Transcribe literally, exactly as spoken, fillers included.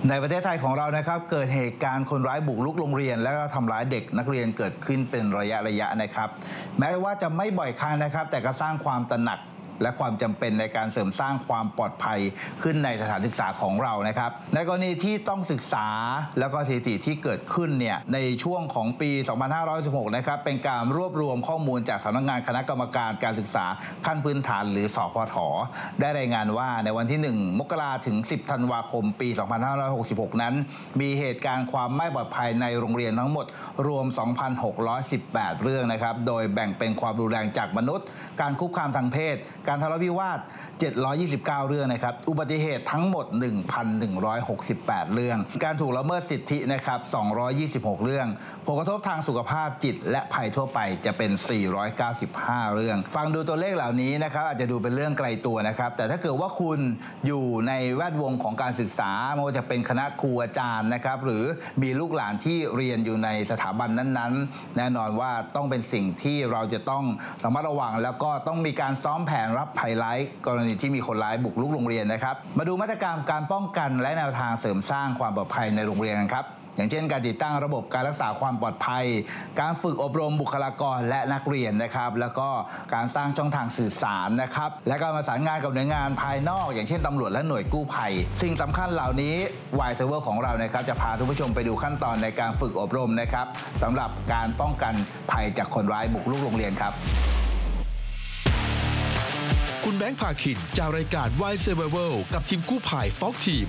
ในประเทศไทยของเรานะครับเกิดเหตุการณ์คนร้ายบุกรุกโรงเรียนแล้วก็ทำร้ายเด็กนักเรียนเกิดขึ้นเป็นระยะระยะนะครับแม้ว่าจะไม่บ่อยครั้งนะครับแต่ก็สร้างความตระหนักและความจำเป็นในการเสริมสร้างความปลอดภัยขึ้นในสถานศึกษาของเรานะครับในกรณีที่ต้องศึกษาแล้วก็สถิติที่เกิดขึ้นเนี่ยในช่วงของปี สองพันห้าร้อยสิบหก นะครับเป็นการรวบรวมข้อมูลจากสำนักงานคณะกรรมการการศึกษาขั้นพื้นฐานหรือสพท.ได้รายงานว่าในวันที่ หนึ่ง มกราคมถึง สิบ ธันวาคม ปี สองพันห้าร้อยหกสิบหก นั้นมีเหตุการณ์ความไม่ปลอดภัยในโรงเรียนทั้งหมดรวม สองพันหกร้อยสิบแปด เรื่องนะครับโดยแบ่งเป็นความรุนแรงจากมนุษย์การคุกคามทางเพศการทะเลาะวิวาทเจ็ดร้อยยี่สิบเก้า เรื่องนะครับอุบัติเหตุทั้งหมด หนึ่งพันหนึ่งร้อยหกสิบแปด เรื่องการถูกละเมิดสิทธินะครับสองร้อยยี่สิบหก เรื่องผลกระทบทางสุขภาพจิตและภัยทั่วไปจะเป็นสี่ร้อยเก้าสิบห้า เรื่องฟังดูตัวเลขเหล่านี้นะครับอาจจะดูเป็นเรื่องไกลตัวนะครับแต่ถ้าเกิดว่าคุณอยู่ในแวดวงของการศึกษาไม่ว่าจะเป็นคณะครูอาจารย์นะครับหรือมีลูกหลานที่เรียนอยู่ในสถาบันนั้นๆแน่นอนว่าต้องเป็นสิ่งที่เราจะต้องระมัดระวังแล้วก็ต้องมีการซ้อมแผนรับภัยร้ายกรณีที่มีคนร้ายบุกรุกโรงเรียนนะครับมาดูมาตรการการป้องกันและแนวทางเสริมสร้างความปลอดภัยในโรงเรียนกันครับอย่างเช่นการติดตั้งระบบการรักษาความปลอดภัยการฝึกอบรมบุคลากรและนักเรียนนะครับแล้วก็การสร้างช่องทางสื่อสารนะครับและการประสานงานกับหน่วยงานภายนอกอย่างเช่นตำรวจและหน่วยกู้ภัยสิ่งสำคัญเหล่านี้ Y Server ของเรานะครับจะพาทุกผู้ชมไปดูขั้นตอนในการฝึกอบรมนะครับสำหรับการป้องกันภัยจากคนร้ายบุกรุกโรงเรียนครับคุณแบงค์ภาคินจากรายการ Why Survival กับทีมกู้ภัย Fox Team